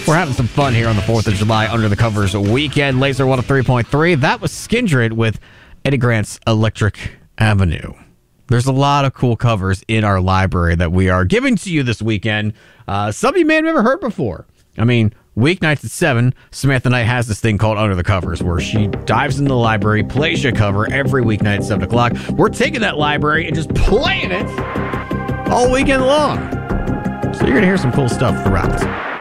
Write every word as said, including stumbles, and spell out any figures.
We're having some fun here on the fourth of July Under the Covers weekend. Laser one oh three point three. That was Skindred with Eddie Grant's Electric Avenue. There's a lot of cool covers in our library that we are giving to you this weekend. Uh, some of you may have never heard before. I mean, weeknights at seven, Samantha Knight has this thing called Under the Covers, where she dives into the library, plays you a cover every weeknight at seven o'clock. We're taking that library and just playing it all weekend long. So you're going to hear some cool stuff throughout.